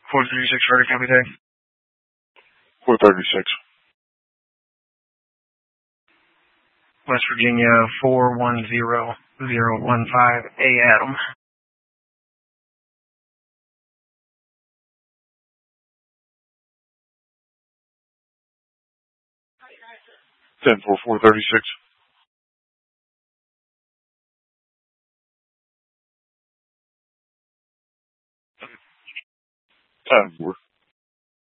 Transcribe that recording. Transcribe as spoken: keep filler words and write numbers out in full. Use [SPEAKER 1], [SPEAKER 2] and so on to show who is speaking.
[SPEAKER 1] four thirty-six, ready, copy tag.
[SPEAKER 2] four thirty-six.
[SPEAKER 1] West Virginia, four one zero zero one five, A Adam.
[SPEAKER 2] ten four, four thirty-six. ten four.